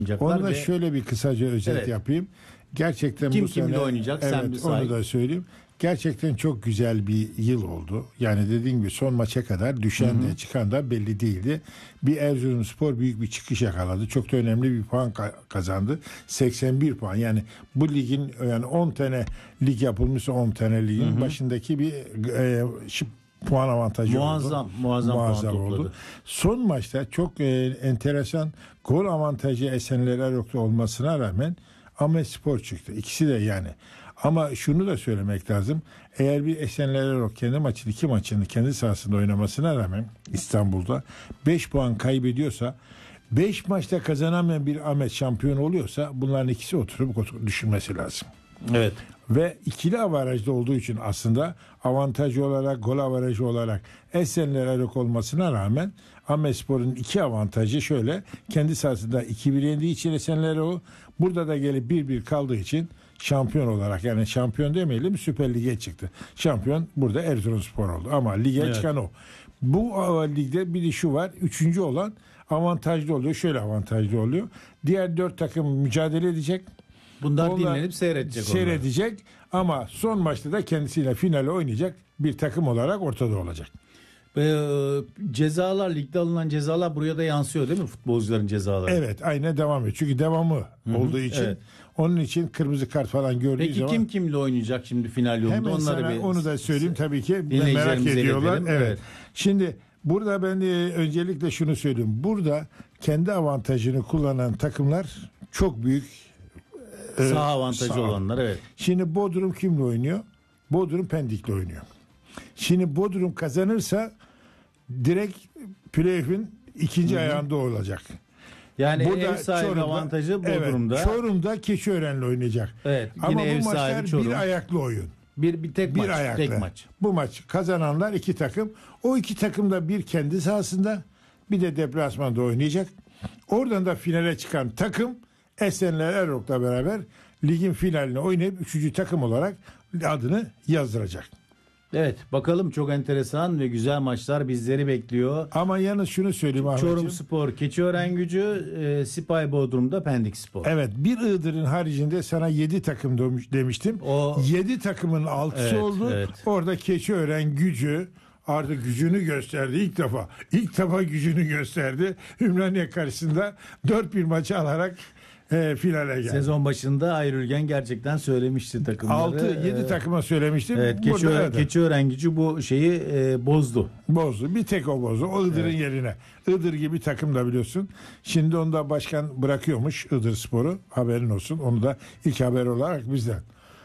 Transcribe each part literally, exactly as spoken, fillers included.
Onu da ve şöyle bir kısaca özet Evet. yapayım. Gerçekten Kim bu kimle sene, oynayacak? Sen evet, bir say. onu da söyleyeyim. Gerçekten çok güzel bir yıl oldu. Yani dediğim gibi son maça kadar düşen de çıkan da belli değildi. Bir Erzurumspor büyük bir çıkış yakaladı. Çok da önemli bir puan ka- kazandı. seksen bir puan. Yani bu ligin, yani on tane lig yapılmışsa on tane ligin başındaki bir e, şi- puan avantajı Muazzam, oldu. muazzam puan topladı. Son maçta çok e, enteresan gol avantajı Esenler Erok'ta olmasına rağmen Ahmetspor çıktı. İkisi de yani. Ama şunu da söylemek lazım. Eğer bir Esenler Erok kendi maçını, iki maçını kendi sahasında oynamasına rağmen İstanbul'da beş puan kaybediyorsa, beş maçta kazanamayan bir Ahmet şampiyon oluyorsa bunların ikisi oturup oturup düşünmesi lazım. Evet. Ve ikili avarajda olduğu için aslında avantajı olarak, gol avarajı olarak Esenler Erok olmasına rağmen Ahmetspor'un iki avantajı şöyle: kendi sahasında iki bir yendiği için Esenler Erok, burada da gelip bir bir kaldığı için şampiyon olarak, yani şampiyon demeyelim, Süper Lig'e çıktı. Şampiyon burada Erzurumspor oldu ama lige Evet. çıkan o. Bu a, ligde bir de şu var: üçüncü olan avantajlı oluyor. Şöyle avantajlı oluyor: diğer dört takım mücadele edecek. Bunlar Onlar dinlenip seyredecek. Seyredecek ama son maçta da kendisiyle finale oynayacak bir takım olarak ortada olacak. Ve, e, cezalar, ligde alınan cezalar buraya da yansıyor değil mi, futbolcuların cezaları? Evet, aynen devam ediyor. Çünkü devamı olduğu için, evet. onun için kırmızı kart falan gördüğü Peki zaman. kim kimle oynayacak şimdi final yolunda? Hemen Onları sana bir, onu da söyleyeyim, tabii ki merak dinleyicilerimize ediyorlar. iletelim. Evet. Evet. Şimdi burada ben de öncelikle şunu söyleyeyim. Burada kendi avantajını kullanan takımlar çok büyük. e, Saha avantajı saha. olanlar, evet. Şimdi Bodrum kimle oynuyor? Bodrum Pendik'le oynuyor. Şimdi Bodrum kazanırsa direkt playoff'in ikinci ayağında olacak. Yani Burada ev sahibi Çorum'da- avantajı Bodrum'da. Evet, Çorum'da Keçiören'le oynayacak. Evet, yine Ama ev bu sahibi maçlar Çorum. bir ayaklı oyun. bir bir tek Bir maç, ayaklı. tek maç. Bu maç kazananlar iki takım. O iki takım da bir kendi sahasında, bir de deplasmanda oynayacak. Oradan da finale çıkan takım Esenler Erok'la beraber ligin finaline oynayıp üçüncü takım olarak adını yazdıracak. Evet, bakalım, çok enteresan ve güzel maçlar bizleri bekliyor. Ama yalnız şunu söyleyeyim Ahmetciğim. Çorumspor, Keçiören-Gücü, e, Sipahi Bodrum'da Pendikspor. Evet, bir Iğdır'ın haricinde sana yedi takım demiş- demiştim. O- yedi takımın altısı Evet, oldu. evet. Orada Keçiören Gücü artık gücünü gösterdi ilk defa. İlk defa gücünü gösterdi. Ümraniye karşısında dört bir maçı alarak e, finale geldi. Sezon başında Ayrülgen gerçekten söylemişti takımları. altı yedi Ee, takıma söylemiştim. Evet, Burada Keçiören, evet, Keçiören-Gücü bu şeyi e, bozdu. bozdu. Bir tek o bozdu. O Iğdır'ın yerine. Iğdır gibi takım da biliyorsun. Şimdi onu da başkan bırakıyormuş, Iğdır Sporu. Haberin olsun. Onu da ilk haber olarak bizden.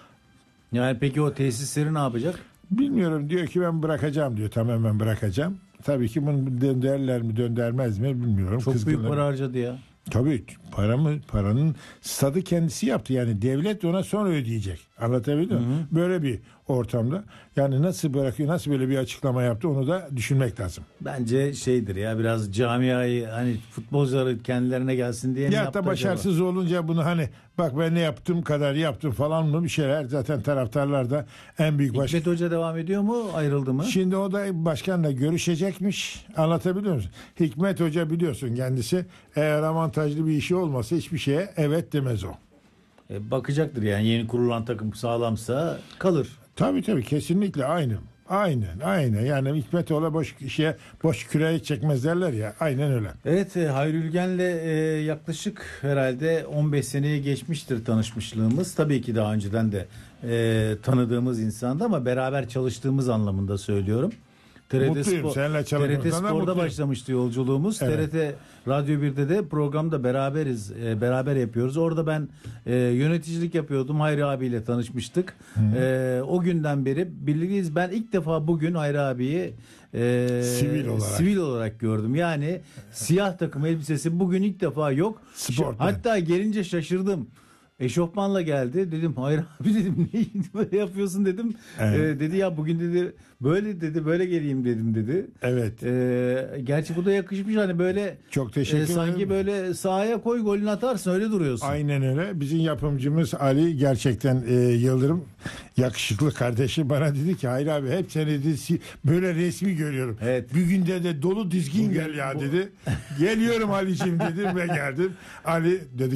Yani peki o tesisleri ne yapacak? Bilmiyorum, diyor ki ben bırakacağım diyor. Tamamen bırakacağım. Tabii ki bunu dönderler mi döndermez mi bilmiyorum. Çok Kızgınlar. büyük para harcadı ya. Tabii para mı? Paranın stadı kendisi yaptı. Yani devlet ona sonra ödeyecek. Anlatabildim mi? Böyle bir ortamda. Yani nasıl bırakıyor, nasıl böyle bir açıklama yaptı, onu da düşünmek lazım. Bence şeydir ya, biraz camiayı, hani futbolcuları kendilerine gelsin diye mi Ya yaptı da acaba? başarısız olunca bunu hani bak ben ne yaptım kadar yaptım falan mı bir şeyler, zaten taraftarlar da en büyük baş... Hikmet Hoca devam ediyor mu? Ayrıldı mı? Şimdi o da başkanla görüşecekmiş. Anlatabiliyor musun? Hikmet Hoca biliyorsun kendisi, eğer avantajlı bir işi olmasa hiçbir şeye evet demez o. E, bakacaktır yani, yeni kurulan takım sağlamsa kalır. Tabii tabii, kesinlikle aynı. Aynen aynen, yani Hikmet Hoca boş şeye, boş küreği çekmez derler ya, aynen öyle. Evet, e, Hayri Ülgen'le e, yaklaşık herhalde on beş seneyi geçmiştir tanışmışlığımız. Tabii ki daha önceden de e, tanıdığımız insandı ama beraber çalıştığımız anlamında söylüyorum. T R T Mutluyum, Spor, seninle T R T çalışmaktan da Spor'da mutluyum. başlamıştı yolculuğumuz. Evet. T R T Radyo birde de programda beraberiz, e, beraber yapıyoruz. Orada ben e, yöneticilik yapıyordum. Hayri abiyle tanışmıştık. E, o günden beri birlikteyiz. Ben ilk defa bugün Hayri abiyi e, Sivil olarak. sivil olarak gördüm. Yani siyah takım elbisesi bugün ilk defa yok. Sportman. Hatta gelince şaşırdım. Eşofmanla geldi. Dedim hayır abi dedim niye böyle yapıyorsun dedim. Evet. Ee, dedi ya bugün dedi böyle dedi böyle geleyim dedim dedi. Evet. Ee, gerçi bu da yakışmış hani böyle Çok teşekkür e, ederim. sanki böyle sahaya koy golünü atarsın öyle duruyorsun. Aynen öyle. Bizim yapımcımız Ali gerçekten e, Yıldırım yakışıklı kardeşi bana dedi ki hayır abi hep seni dedi, si- böyle resmi görüyorum. Evet. Bir günde de dolu dizgin Bugün gel ya bu- dedi. Geliyorum Ali'cim dedim ve geldim. Ali dedi